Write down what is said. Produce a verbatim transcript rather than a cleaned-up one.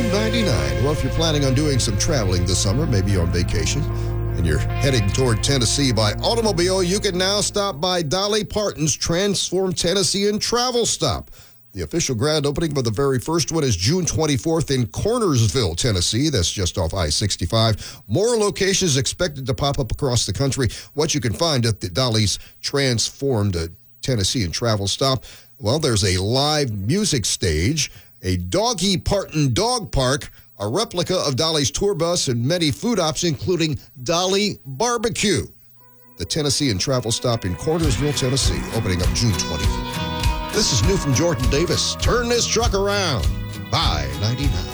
ninety-nine. Well, if you're planning on doing some traveling this summer, maybe on vacation, and you're heading toward Tennessee by automobile, you can now stop by Dolly Parton's Transform Tennessean Travel Stop. The official grand opening for the very first one is June twenty-fourth in Cornersville, Tennessee. That's just off I sixty-five. More locations expected to pop up across the country. What you can find at the Dolly's Transformed uh, Tennessean Travel Stop, well, there's a live music stage, a Doggy Parton dog park, a replica of Dolly's tour bus, and many food options, including Dolly Barbecue. The Tennessean Travel Stop in Cornersville, Tennessee, opening up June twenty-fourth. This is new from Jordan Davis. Turn this truck around. Bye, ninety-nine.